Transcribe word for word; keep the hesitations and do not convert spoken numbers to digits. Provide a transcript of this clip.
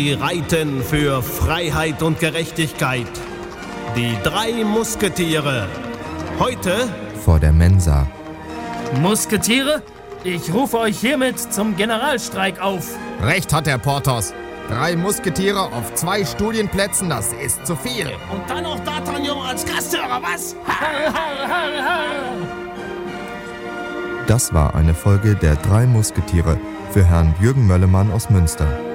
Sie reiten für Freiheit und Gerechtigkeit. Die drei Musketiere. Heute vor der Mensa. Musketiere, ich rufe euch hiermit zum Generalstreik auf. Recht hat der Porthos. Drei Musketiere auf zwei Studienplätzen, das ist zu viel. Und dann noch D'Artagnan als Gasthörer, was? Har, har, har, har. Das war eine Folge der Drei Musketiere für Herrn Jürgen Möllemann aus Münster.